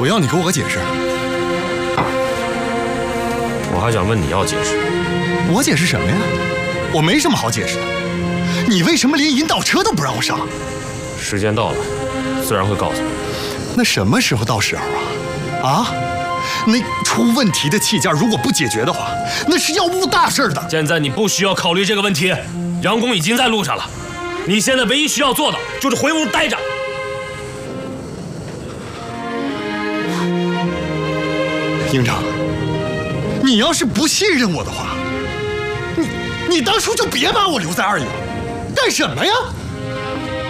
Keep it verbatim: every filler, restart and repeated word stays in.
我要你给我个解释。 我还想问你要解释。 我解释什么呀？我没什么好解释的。你为什么连引导车都不让我上？ 时间到了，自然会告诉你。 那什么时候到时候啊？啊？那出问题的器件如果不解决的话，那是要误大事的。 现在你不需要考虑这个问题，杨工已经在路上了。你现在唯一需要做的就是回屋待着。 营长，你要是不信任我的话，你你当初就别把我留在二营，干什么呀？